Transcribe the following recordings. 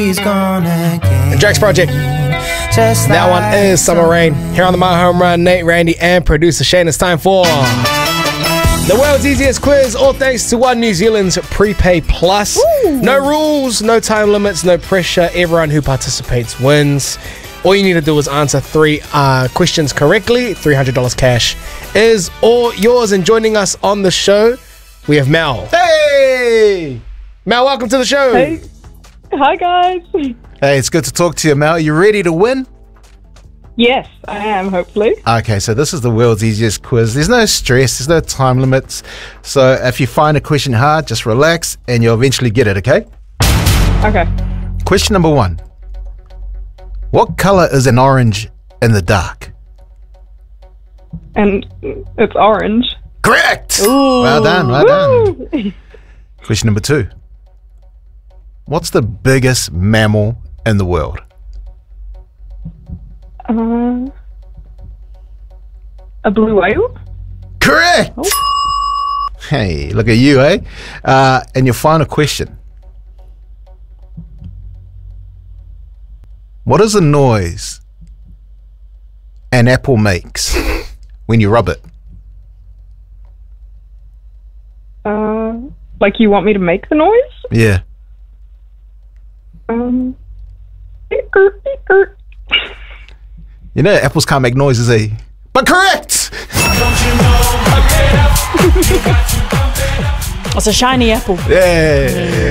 The Drax Project. That one is Summer Rain. Here on the My Home Run, Nate, Randy, and producer Shane. It's time for the world's easiest quiz, all thanks to One New Zealand's Prepay Plus. Woo. No rules, no time limits, no pressure. Everyone who participates wins. All you need to do is answer 3 questions correctly. $300 cash is all yours. And joining us on the show, we have Mel. Hey! Mel, welcome to the show. Hey. Hi, guys. Hey, it's good to talk to you, Mel. You ready to win? Yes, I am, hopefully. Okay, so this is the world's easiest quiz. There's no stress, there's no time limits. So if you find a question hard, just relax and you'll eventually get it, okay? Okay. Question number 1. What color is an orange in the dark? And it's orange. Correct! Ooh. Well done, well done. Question number 2. What's the biggest mammal in the world? A blue whale? Correct! Oh. Hey, look at you, eh? And your final question. What is the noise an apple makes when you rub it? Like you want me to make the noise? Yeah. You know, apples can't make noises, eh? But correct! It's a shiny apple. Yeah.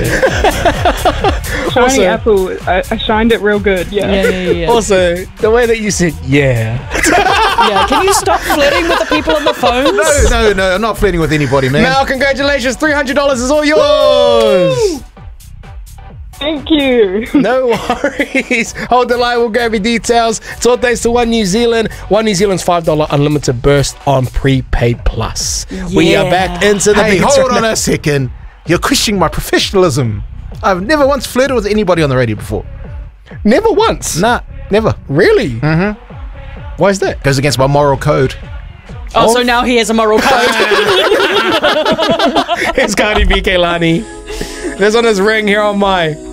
Shiny apple. I shined it real good, Yeah. Also, the way that you said, yeah. Yeah, can you stop flirting with the people on the phones? No, I'm not flirting with anybody, man. Mel, congratulations. $300 is all yours. Woo! Thank you. No worries. Hold the line. We'll grab your details. It's all thanks to One New Zealand. One New Zealand's $5 unlimited burst on Prepay Plus. Yeah. We are back into the Hey, hold on a second. You're questioning my professionalism. I've never once flirted with anybody on the radio before. Never once? Nah, never. Really? Mm-hmm. Why is that? Goes against my moral code. Oh, so now he has a moral code. It's Cardi B, Kehlani. This one is Ring here on my